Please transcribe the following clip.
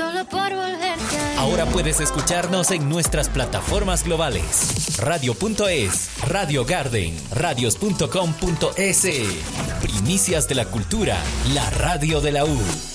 solo por volverte a ver. Ahora puedes escucharnos en nuestras plataformas globales. Radio.es, Radio Garden, radios.com.es. Primicias de la cultura, la radio de la U.